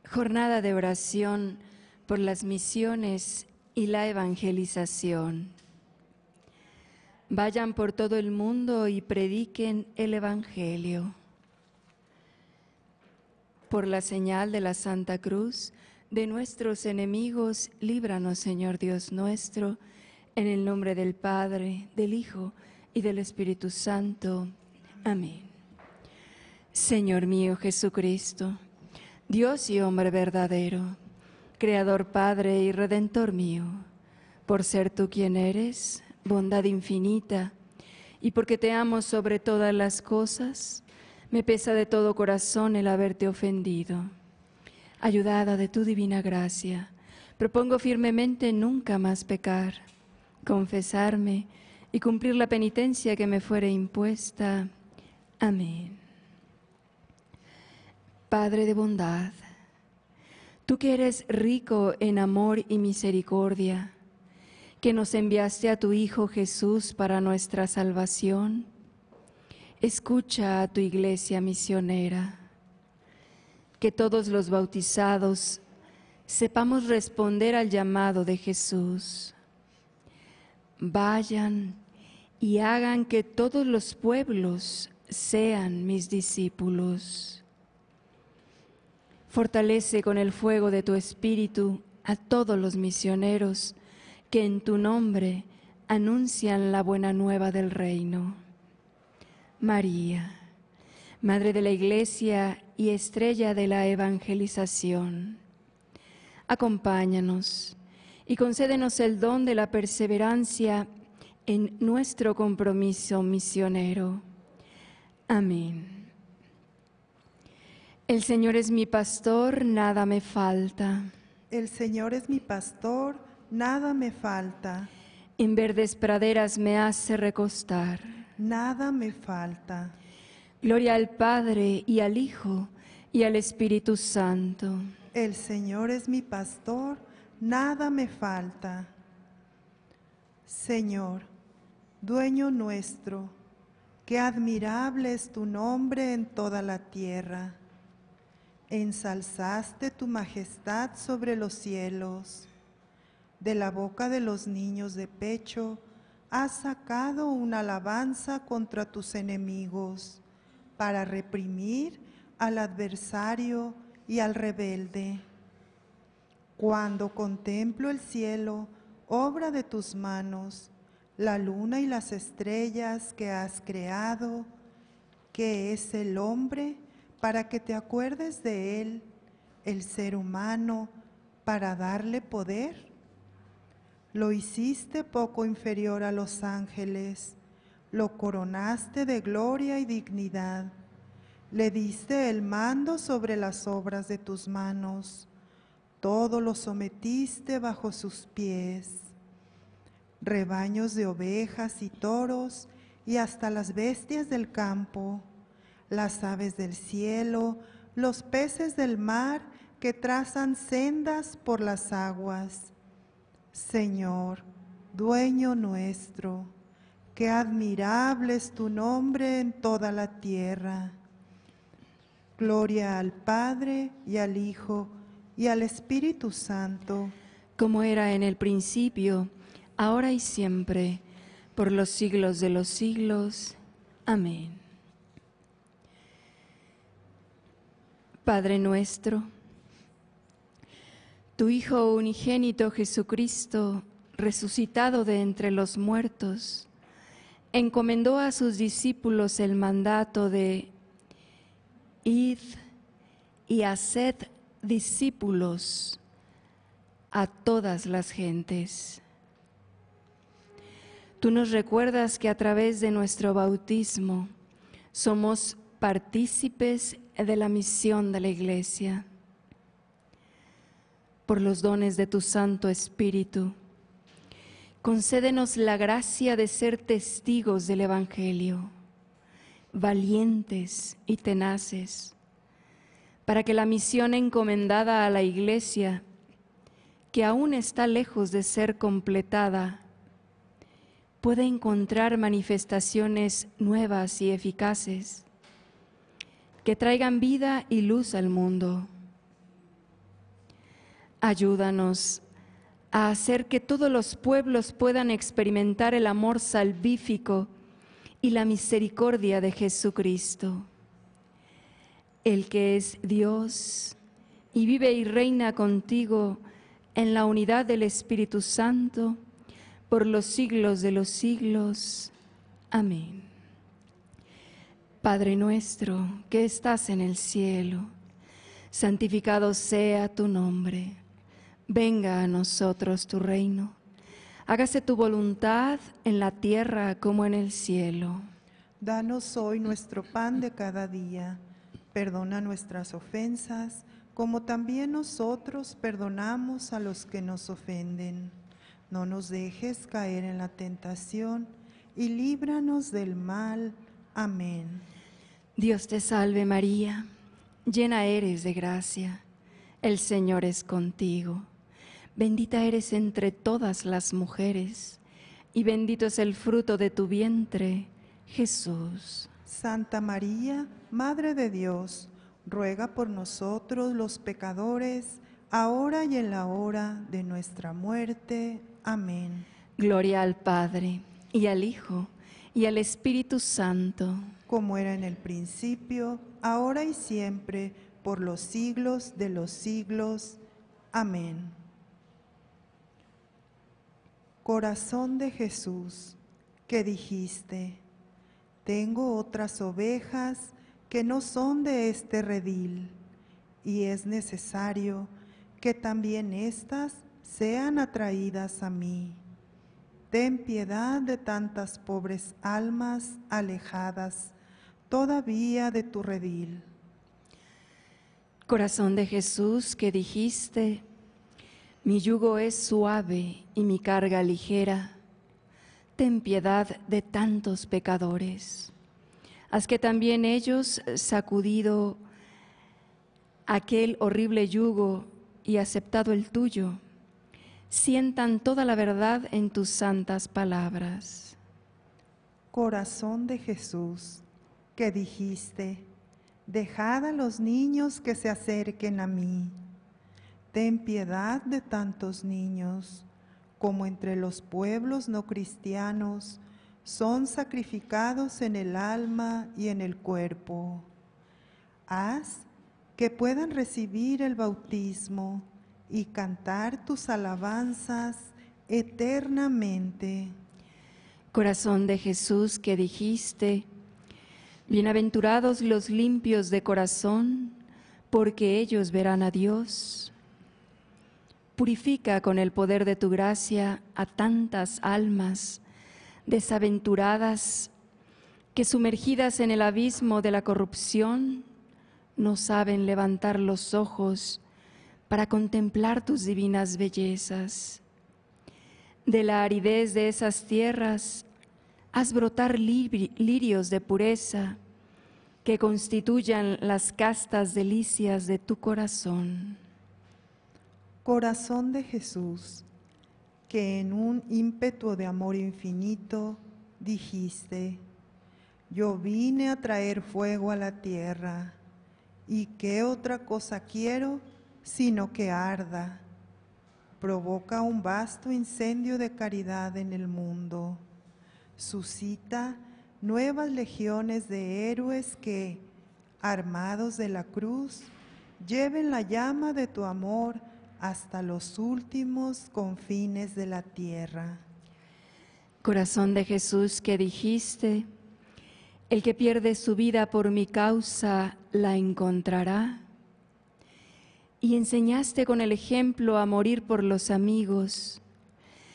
Jornada de oración por las misiones y la evangelización. Vayan por todo el mundo y prediquen el Evangelio. Por la señal de la Santa Cruz de nuestros enemigos, líbranos, Señor Dios nuestro, en el nombre del Padre, del Hijo y del Espíritu Santo. Amén. Señor mío Jesucristo, Dios y hombre verdadero, Creador, Padre y Redentor mío, por ser tú quien eres, bondad infinita, y porque te amo sobre todas las cosas, me pesa de todo corazón el haberte ofendido. Ayudada de tu divina gracia, propongo firmemente nunca más pecar, confesarme y cumplir la penitencia que me fuere impuesta. Amén. Padre de bondad, tú que eres rico en amor y misericordia, que nos enviaste a tu Hijo Jesús para nuestra salvación, escucha a tu iglesia misionera. Que todos los bautizados sepamos responder al llamado de Jesús. Vayan y hagan que todos los pueblos sean mis discípulos. Fortalece con el fuego de tu Espíritu a todos los misioneros que en tu nombre anuncian la buena nueva del reino. María, Madre de la Iglesia y estrella de la evangelización, acompáñanos y concédenos el don de la perseverancia en nuestro compromiso misionero. Amén. El Señor es mi pastor, nada me falta. El Señor es mi pastor, nada me falta. En verdes praderas me hace recostar. Nada me falta. Gloria al Padre y al Hijo y al Espíritu Santo. El Señor es mi pastor, nada me falta. Señor, dueño nuestro, qué admirable es tu nombre en toda la tierra. Ensalzaste tu majestad sobre los cielos. De la boca de los niños de pecho has sacado una alabanza contra tus enemigos, para reprimir al adversario y al rebelde. Cuando contemplo el cielo, obra de tus manos, la luna y las estrellas que has creado, ¿qué es el hombre para que te acuerdes de él, el ser humano para darle poder? Lo hiciste poco inferior a los ángeles, lo coronaste de gloria y dignidad, le diste el mando sobre las obras de tus manos, todo lo sometiste bajo sus pies. Rebaños de ovejas y toros y hasta las bestias del campo, las aves del cielo, los peces del mar que trazan sendas por las aguas. Señor, dueño nuestro, qué admirable es tu nombre en toda la tierra. Gloria al Padre y al Hijo y al Espíritu Santo. Como era en el principio, ahora y siempre, por los siglos de los siglos. Amén. Padre nuestro, tu Hijo unigénito Jesucristo, resucitado de entre los muertos, encomendó a sus discípulos el mandato de id y haced discípulos a todas las gentes. Tú nos recuerdas que a través de nuestro bautismo somos partícipes de la misión de la Iglesia. Por los dones de tu Santo Espíritu, concédenos la gracia de ser testigos del Evangelio, valientes y tenaces, para que la misión encomendada a la Iglesia, que aún está lejos de ser completada, pueda encontrar manifestaciones nuevas y eficaces, que traigan vida y luz al mundo. Ayúdanos a hacer que todos los pueblos puedan experimentar el amor salvífico y la misericordia de Jesucristo, el que es Dios y vive y reina contigo en la unidad del Espíritu Santo, por los siglos de los siglos. Amén. Padre nuestro que estás en el cielo, santificado sea tu nombre. Venga a nosotros tu reino. Hágase tu voluntad en la tierra como en el cielo. Danos hoy nuestro pan de cada día. Perdona nuestras ofensas, como también nosotros perdonamos a los que nos ofenden. No nos dejes caer en la tentación y líbranos del mal. Amén. Dios te salve María, llena eres de gracia. El Señor es contigo. Bendita eres entre todas las mujeres, y bendito es el fruto de tu vientre, Jesús. Santa María, Madre de Dios, ruega por nosotros los pecadores, ahora y en la hora de nuestra muerte. Amén. Gloria al Padre, y al Hijo, y al Espíritu Santo. Como era en el principio, ahora y siempre, por los siglos de los siglos. Amén. Corazón de Jesús, que dijiste: tengo otras ovejas que no son de este redil, y es necesario que también éstas sean atraídas a mí. Ten piedad de tantas pobres almas alejadas todavía de tu redil. Corazón de Jesús, que dijiste: mi yugo es suave y mi carga ligera. Ten piedad de tantos pecadores. Haz que también ellos, sacudido aquel horrible yugo y aceptado el tuyo, sientan toda la verdad en tus santas palabras. Corazón de Jesús, que dijiste: dejad a los niños que se acerquen a mí. Ten piedad de tantos niños, como entre los pueblos no cristianos son sacrificados en el alma y en el cuerpo. Haz que puedan recibir el bautismo y cantar tus alabanzas eternamente. Corazón de Jesús, que dijiste: bienaventurados los limpios de corazón, porque ellos verán a Dios. Purifica con el poder de tu gracia a tantas almas desaventuradas que, sumergidas en el abismo de la corrupción, no saben levantar los ojos para contemplar tus divinas bellezas. De la aridez de esas tierras, haz brotar lirios de pureza que constituyan las castas delicias de tu corazón. Corazón de Jesús, que en un ímpetu de amor infinito dijiste: yo vine a traer fuego a la tierra, y qué otra cosa quiero sino que arda. Provoca un vasto incendio de caridad en el mundo. Suscita nuevas legiones de héroes que, armados de la cruz, lleven la llama de tu amor hasta los últimos confines de la tierra. Corazón de Jesús, que dijiste: el que pierde su vida por mi causa la encontrará. Y enseñaste con el ejemplo a morir por los amigos.